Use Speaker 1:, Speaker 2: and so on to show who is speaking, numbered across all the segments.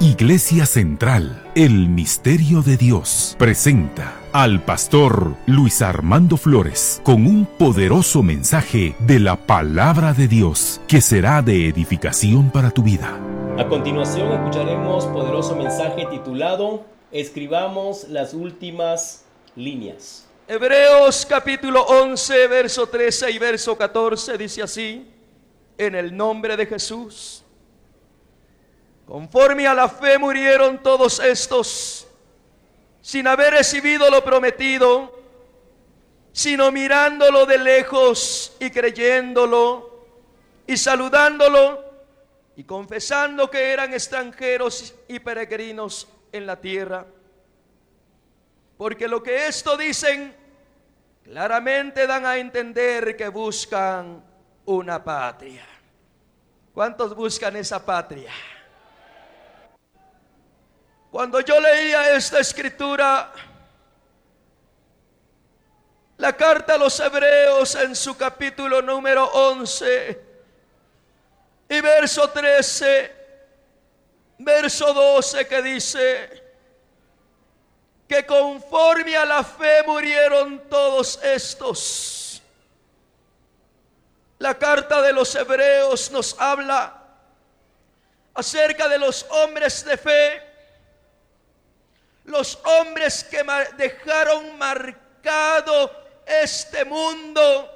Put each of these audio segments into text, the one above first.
Speaker 1: Iglesia Central, el Misterio de Dios, presenta al pastor Luis Armando Flores con un poderoso mensaje de la Palabra de Dios que será de edificación para tu vida.
Speaker 2: A continuación escucharemos poderoso mensaje titulado Escribamos las últimas líneas.
Speaker 3: Hebreos capítulo 11, verso 13 y verso 14 dice así: en el nombre de Jesús, conforme a la fe murieron todos estos, sin haber recibido lo prometido, sino mirándolo de lejos y creyéndolo y saludándolo y confesando que eran extranjeros y peregrinos en la tierra. Porque lo que esto dicen claramente dan a entender que buscan una patria. ¿Cuántos buscan esa patria? Cuando yo leía esta escritura, la carta a los Hebreos en su capítulo número 11 y verso 13, verso 12, que dice que conforme a la fe murieron todos estos. La carta de los Hebreos nos habla acerca de los hombres de fe, los hombres que dejaron marcado este mundo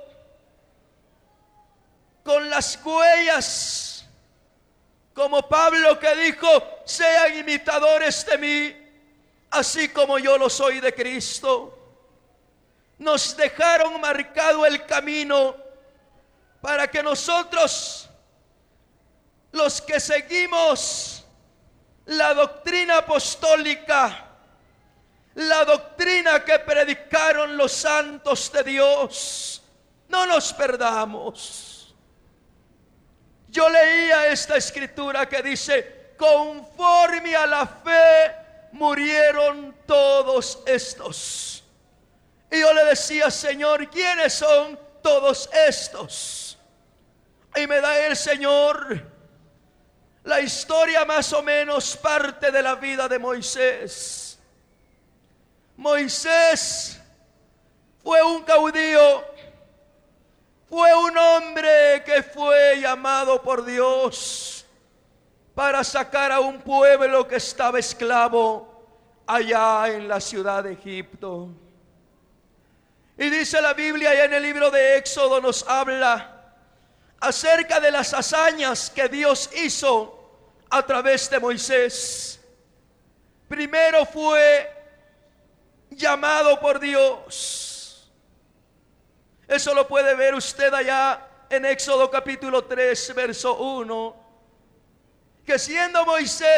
Speaker 3: con las huellas, como Pablo que dijo: sean imitadores de mí, así como yo lo soy de Cristo. Nos dejaron marcado el camino para que nosotros, los que seguimos la doctrina apostólica, la doctrina que predicaron los santos de Dios, no nos perdamos. Yo leía esta escritura que dice: conforme a la fe murieron todos estos. Y yo le decía: Señor, ¿quiénes son todos estos? Y me da el Señor la historia más o menos parte de la vida de Moisés. Moisés fue un caudillo, fue un hombre que fue llamado por Dios para sacar a un pueblo que estaba esclavo allá en la ciudad de Egipto. Y dice la Biblia, allá en el libro de Éxodo nos habla acerca de las hazañas que Dios hizo a través de Moisés. Primero fue llamado por Dios. Eso lo puede ver usted allá en Éxodo capítulo 3, verso 1, que siendo Moisés